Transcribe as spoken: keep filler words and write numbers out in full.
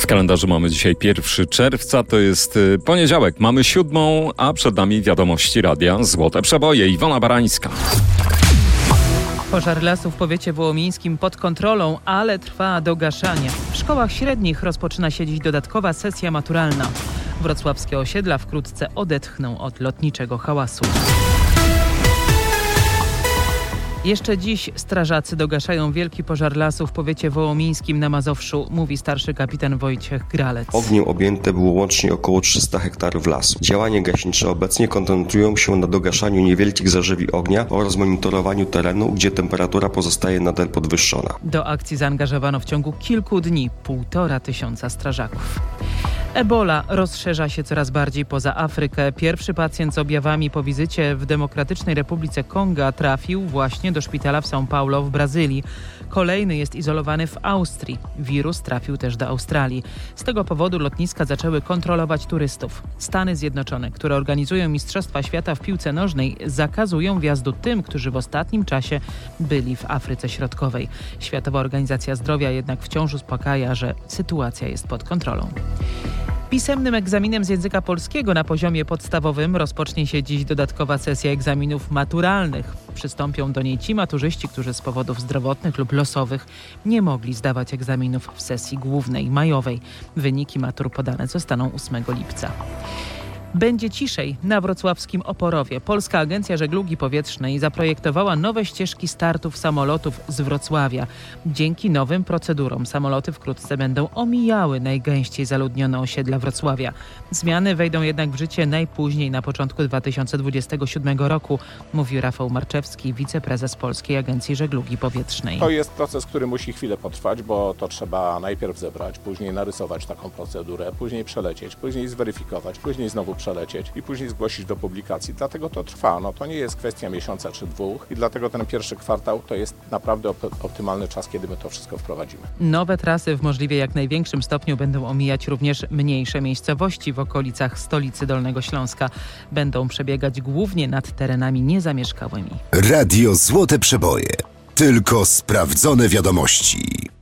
W kalendarzu mamy dzisiaj pierwszego czerwca, to jest poniedziałek. Mamy siódmą, a przed nami wiadomości radia Złote Przeboje. Iwona Barańska. Pożar lasu w powiecie wołomińskim pod kontrolą, ale trwa do gaszania. W szkołach średnich rozpoczyna się dziś dodatkowa sesja maturalna. Wrocławskie osiedla wkrótce odetchną od lotniczego hałasu. Jeszcze dziś strażacy dogaszają wielki pożar lasu w powiecie wołomińskim na Mazowszu, mówi starszy kapitan Wojciech Gralec. Ogniem objęte było łącznie około trzysta hektarów lasu. Działania gaśnicze obecnie koncentrują się na dogaszaniu niewielkich zażywi ognia oraz monitorowaniu terenu, gdzie temperatura pozostaje nadal podwyższona. Do akcji zaangażowano w ciągu kilku dni półtora tysiąca strażaków. Ebola rozszerza się coraz bardziej poza Afrykę. Pierwszy pacjent z objawami po wizycie w Demokratycznej Republice Konga trafił właśnie do szpitala w São Paulo w Brazylii. Kolejny jest izolowany w Austrii. Wirus trafił też do Australii. Z tego powodu lotniska zaczęły kontrolować turystów. Stany Zjednoczone, które organizują Mistrzostwa Świata w piłce nożnej, zakazują wjazdu tym, którzy w ostatnim czasie byli w Afryce Środkowej. Światowa Organizacja Zdrowia jednak wciąż uspokaja, że sytuacja jest pod kontrolą. Pisemnym egzaminem z języka polskiego na poziomie podstawowym rozpocznie się dziś dodatkowa sesja egzaminów maturalnych. Przystąpią do niej ci maturzyści, którzy z powodów zdrowotnych lub losowych nie mogli zdawać egzaminów w sesji głównej, majowej. Wyniki matur podane zostaną ósmego lipca. Będzie ciszej na wrocławskim Oporowie. Polska Agencja Żeglugi Powietrznej zaprojektowała nowe ścieżki startów samolotów z Wrocławia. Dzięki nowym procedurom samoloty wkrótce będą omijały najgęściej zaludnione osiedla Wrocławia. Zmiany wejdą jednak w życie najpóźniej na początku dwa tysiące dwudziestego siódmego roku, mówi Rafał Marczewski, wiceprezes Polskiej Agencji Żeglugi Powietrznej. To jest proces, który musi chwilę potrwać, bo to trzeba najpierw zebrać, później narysować taką procedurę, później przelecieć, później zweryfikować, później znowu przelecieć i później zgłosić do publikacji. Dlatego to trwa. No to nie jest kwestia miesiąca czy dwóch i dlatego ten pierwszy kwartał to jest naprawdę op- optymalny czas, kiedy my to wszystko wprowadzimy. Nowe trasy w możliwie jak największym stopniu będą omijać również mniejsze miejscowości w okolicach stolicy Dolnego Śląska. Będą przebiegać głównie nad terenami niezamieszkałymi. Radio Złote Przeboje. Tylko sprawdzone wiadomości.